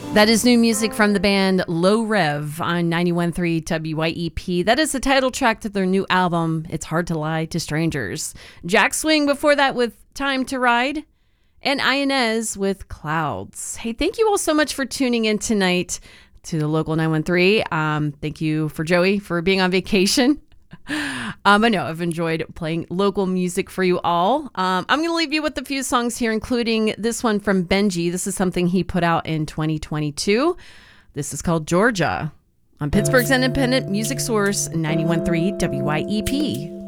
That is new music from the band Low Rev on 91.3 WYEP. That is the title track to their new album, It's Hard to Lie to Strangers. Jack Swing before that with Time to Ride, and Ionez with Clouds. Hey, thank you all so much for tuning in tonight to the Local 913. Thank you for Joey for being on vacation. I know I've enjoyed playing local music for you all. I'm going to leave you with a few songs here, including this one from Benji. This is something he put out in 2022. This is called Georgia on Pittsburgh's independent music source, 91.3 WYEP.